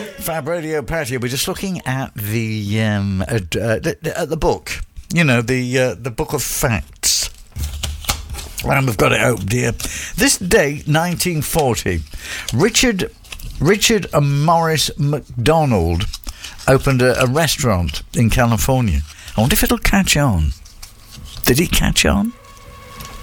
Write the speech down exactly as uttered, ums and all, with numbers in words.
Fab Radio Patio. We're just looking at the um, at, uh, the, at the book. You know, the uh, the book of facts. And we've got it open here. This date, nineteen forty, Richard Richard and Morris McDonald opened a, a restaurant in California. I wonder if it'll catch on. Did it catch on?